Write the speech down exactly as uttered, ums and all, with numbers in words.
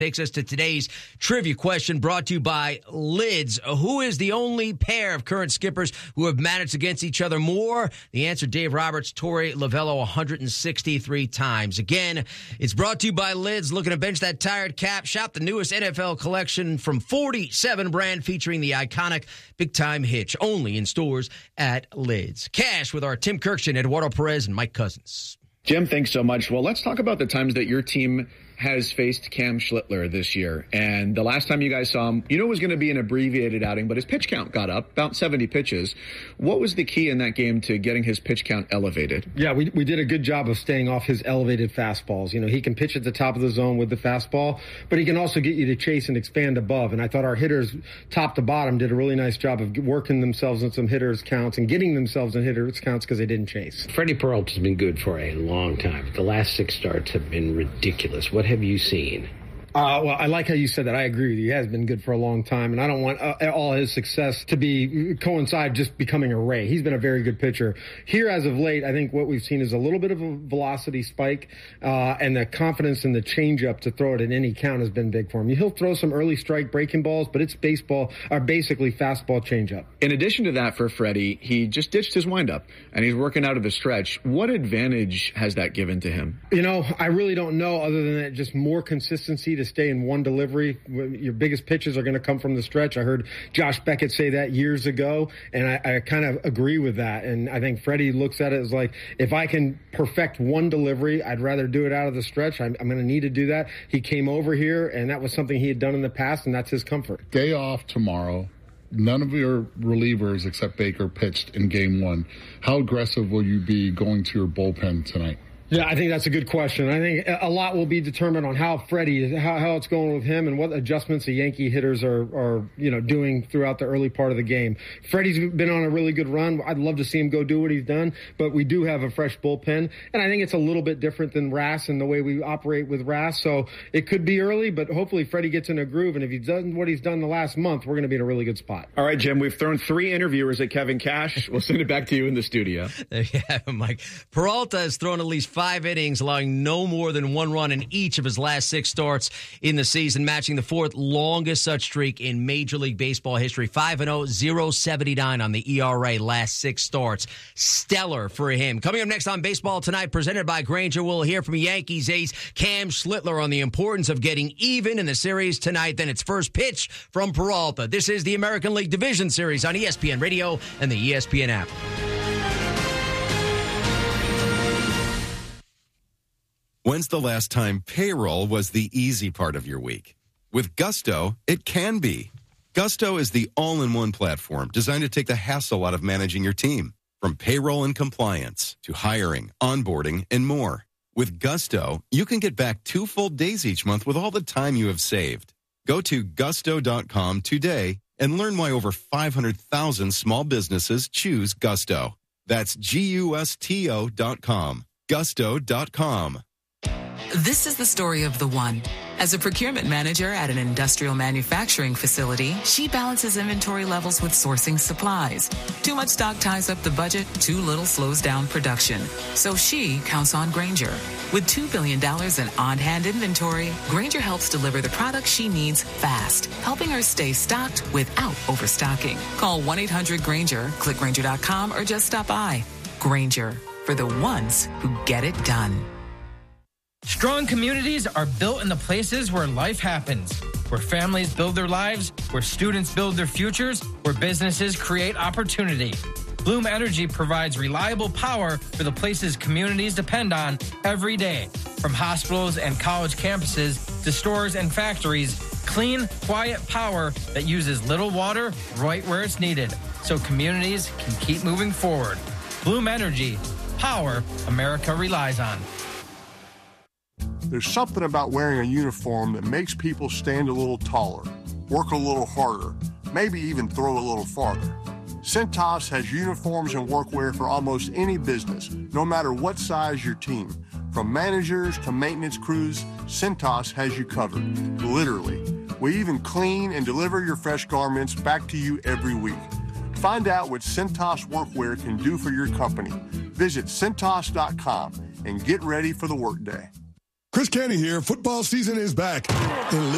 Takes us to today's trivia question brought to you by Lids. Who is the only pair of current skippers who have managed against each other more? The answer, Dave Roberts, Torey Lovullo, one hundred sixty-three times. Again, it's brought to you by Lids. Looking to bench that tired cap? Shop the newest N F L collection from forty-seven brand featuring the iconic Big Time Hitch. Only in stores at Lids. Cash with our Tim Kirkshin, Eduardo Perez, and Mike Cousins. Jim, thanks so much. Well, let's talk about the times that your team has faced Cam Schlittler this year. And the last time you guys saw him, you know it was going to be an abbreviated outing, but his pitch count got up, about seventy pitches. What was the key in that game to getting his pitch count elevated? Yeah, we we did a good job of staying off his elevated fastballs. You know, he can pitch at the top of the zone with the fastball, but he can also get you to chase and expand above. And I thought our hitters, top to bottom, did a really nice job of working themselves in some hitters counts and getting themselves in hitters counts because they didn't chase. Freddie Peralta's been good for a long time. The last six starts have been ridiculous. What have you seen? Uh, well, I like how you said that. I agree with you. He has been good for a long time, and I don't want uh, all his success to be coincide just becoming a Ray. He's been a very good pitcher. Here, as of late, I think what we've seen is a little bit of a velocity spike, uh, and the confidence in the changeup to throw it at any count has been big for him. He'll throw some early strike breaking balls, but it's baseball, or basically fastball changeup. In addition to that, for Freddie, he just ditched his windup, and he's working out of the stretch. What advantage has that given to him? You know, I really don't know, other than that, just more consistency to stay in one delivery. Your biggest pitches are going to come from the stretch. I heard Josh Beckett say that years ago, and I, I kind of agree with that. And I think Freddie looks at it as like, if I can perfect one delivery, I'd rather do it out of the stretch. I'm, I'm going to need to do that. He came over here, and that was something he had done in the past, and that's his comfort. Day off tomorrow. None of your relievers except Baker pitched in game one. How aggressive will you be going to your bullpen tonight? Yeah, I think that's a good question. I think a lot will be determined on how Freddie, how, how it's going with him and what adjustments the Yankee hitters are, are, you know, doing throughout the early part of the game. Freddie's been on a really good run. I'd love to see him go do what he's done, but we do have a fresh bullpen, and I think it's a little bit different than Rass and the way we operate with Rass. So it could be early, but hopefully Freddie gets in a groove, and if he's done what he's done the last month, we're going to be in a really good spot. All right, Jim, we've thrown three interviewers at Kevin Cash. We'll send it back to you in the studio. There you have it, Mike. Peralta has thrown at least five innings, allowing no more than one run in each of his last six starts in the season, matching the fourth longest such streak in Major League Baseball history. five and oh, oh seventy-nine on the E R A last six starts. Stellar for him. Coming up next on Baseball Tonight, presented by Grainger, we'll hear from Yankees ace Cam Schlittler on the importance of getting even in the series tonight. Then it's first pitch from Peralta. This is the American League Division Series on E S P N Radio and the E S P N app. When's the last time payroll was the easy part of your week? With Gusto, it can be. Gusto is the all-in-one platform designed to take the hassle out of managing your team. From payroll and compliance to hiring, onboarding, and more. With Gusto, you can get back two full days each month with all the time you have saved. Go to gusto dot com today and learn why over five hundred thousand small businesses choose Gusto. That's G U S T O dot com. gusto dot com. This is the story of the one. As a procurement manager at an industrial manufacturing facility, she balances inventory levels with sourcing supplies. Too much stock ties up the budget, too little slows down production. So she counts on Grainger. With two billion dollars in on-hand inventory, Grainger helps deliver the products she needs fast, helping her stay stocked without overstocking. Call one eight hundred Grainger, click Grainger dot com, or just stop by. Grainger, for the ones who get it done. Strong communities are built in the places where life happens, where families build their lives, where students build their futures, where businesses create opportunity. Bloom Energy provides reliable power for the places communities depend on every day. From hospitals and college campuses to stores and factories, clean, quiet power that uses little water right where it's needed, so communities can keep moving forward. Bloom Energy, power America relies on. There's something about wearing a uniform that makes people stand a little taller, work a little harder, maybe even throw a little farther. Cintas has uniforms and workwear for almost any business, no matter what size your team. From managers to maintenance crews, Cintas has you covered, literally. We even clean and deliver your fresh garments back to you every week. Find out what Cintas workwear can do for your company. Visit Cintas dot com and get ready for the workday. Chris Canty here. Football season is back. In